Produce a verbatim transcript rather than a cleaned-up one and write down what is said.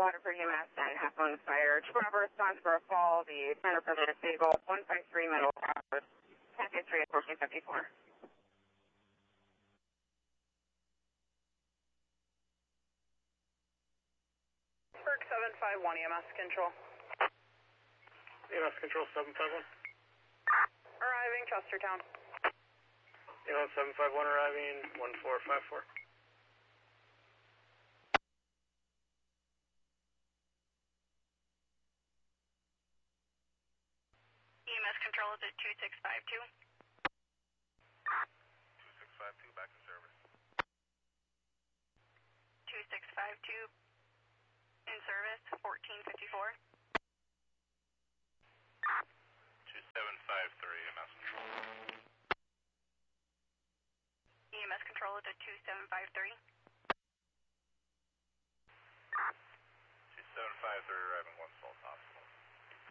Waterford E M S and Half Moon Fire. Trevor response for a fall, the center for the Eagle, one five three Middle Road, packet three at fourteen fifty-four. Berg seven five one E M S control. E M S control seven five one. Arriving Chestertown. E M S seven five one arriving one four five four. E M S control is at two six five two. two six five two back to